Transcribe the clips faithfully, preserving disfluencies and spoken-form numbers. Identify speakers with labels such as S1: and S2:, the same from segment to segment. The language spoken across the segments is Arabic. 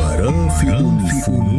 S1: مرافئ الفنون.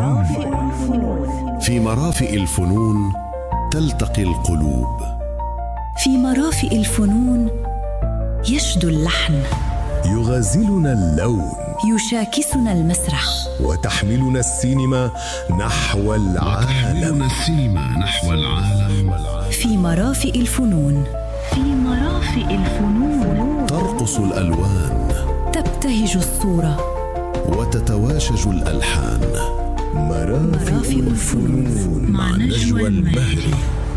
S1: في مرافئ الفنون تلتقي القلوب.
S2: في مرافئ الفنون يشدو اللحن،
S1: يغازلنا اللون،
S2: يشاكسنا المسرح،
S1: وتحملنا السينما نحو العالم.
S3: السينما نحو العالم.
S2: في مرافئ الفنون.
S4: في مرافئ الفنون
S1: ترقص الألوان،
S2: تبتهج الصورة،
S1: وتتواشج الألحان. مرافئ الفنون مع نجوى المهري.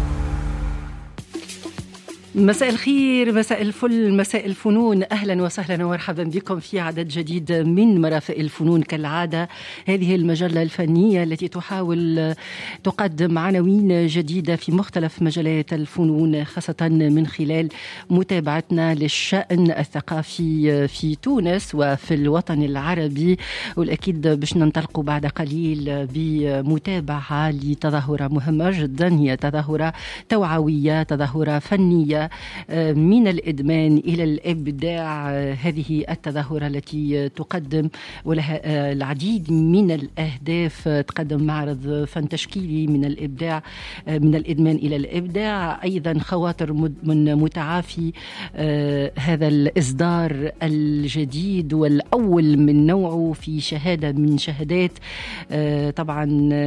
S5: مساء الخير، مساء الفل، مساء الفنون. أهلا وسهلا ومرحبا بكم في عدد جديد من مرافئ الفنون. كالعادة هذه المجلة الفنية التي تحاول تقدم عناوين جديدة في مختلف مجالات الفنون، خاصة من خلال متابعتنا للشأن الثقافي في تونس وفي الوطن العربي. والأكيد باش ننطلق بعد قليل بمتابعة لتظاهرة مهمة جدا، هي تظاهرة توعوية، تظاهرة فنية من الإدمان إلى الإبداع. هذه التظاهرة التي تقدم ولها العديد من الأهداف، تقدم معرض فن تشكيلي من الإبداع، من الإدمان إلى الإبداع، أيضا خواطر من متعافي. هذا الإصدار الجديد والأول من نوعه في شهادة من شهادات طبعا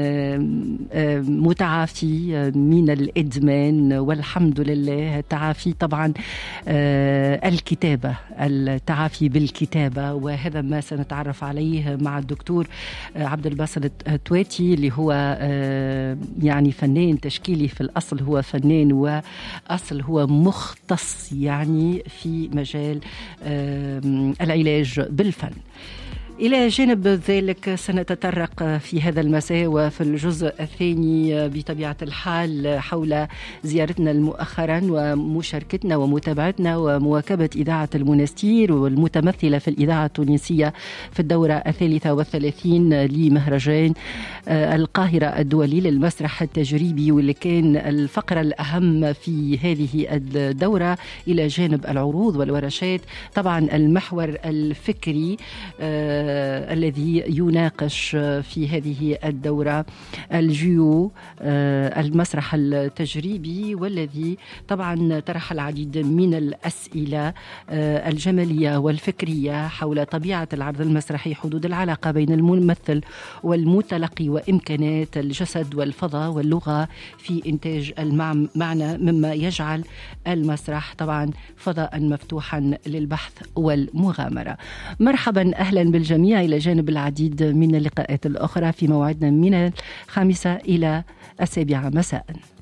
S5: متعافي من الإدمان، والحمد لله. التعافي طبعا آه الكتابة، التعافي بالكتابة، وهذا ما سنتعرف عليه مع الدكتور آه عبد الباسط التواتي، اللي هو آه يعني فنان تشكيلي في الأصل، هو فنان وأصل هو مختص يعني في مجال آه العلاج بالفن. إلى جانب ذلك سنتطرق في هذا المساء وفي الجزء الثاني بطبيعة الحال حول زيارتنا مؤخرا ومشاركتنا ومتابعتنا ومواكبة إذاعة المنستير والمتمثلة في الإذاعة التونسية في الدورة الثالثة والثلاثين لمهرجان القاهرة الدولي للمسرح التجريبي، واللي كان الفقرة الأهم في هذه الدورة إلى جانب العروض والورشات طبعا المحور الفكري آه الذي يناقش في هذه الدورة الجيو آه المسرح التجريبي، والذي طبعا طرح العديد من الأسئلة آه الجمالية والفكرية حول طبيعة العرض المسرحي، حدود العلاقة بين الممثل والمتلقي، وإمكانات الجسد والفضاء واللغة في إنتاج المعنى، مما يجعل المسرح طبعا فضاء مفتوحا للبحث والمغامرة. مرحبا، أهلا بالجميع، إلى جانب العديد من اللقاءات الأخرى في موعدنا من الخامسة إلى السابعة مساء.